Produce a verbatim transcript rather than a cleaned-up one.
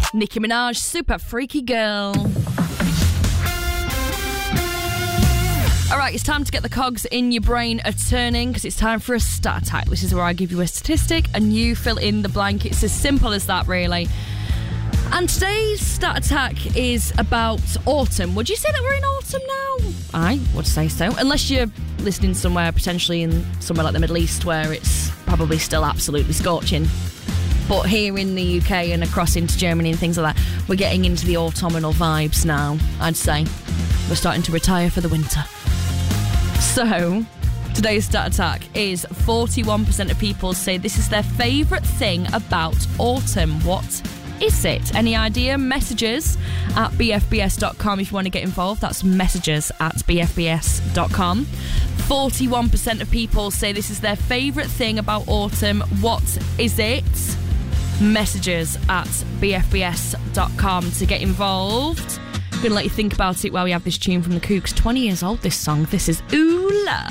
Nicki Minaj, Super Freaky Girl. All right, it's time to get the cogs in your brain a turning because it's time for a stat attack. This is where I give you a statistic and you fill in the blank. It's as simple as that, really. And today's stat attack is about autumn. Would you say that we're in autumn now? I would say so. Unless you're listening somewhere, potentially in somewhere like the Middle East, where it's probably still absolutely scorching. But here in the U K and across into Germany and things like that, we're getting into the autumnal vibes now, I'd say. We're starting to retire for the winter. So, today's stat attack is forty-one percent of people say this is their favourite thing about autumn. What is it? Any idea? Messages at b f b s dot com if you want to get involved. That's messages at b f b s dot com. forty-one percent of people say this is their favourite thing about autumn. What is it? Messages at b f b s dot com to get involved. I'm going to let you think about it while we have this tune from the Kooks. twenty years old, this song. This is Ooh La.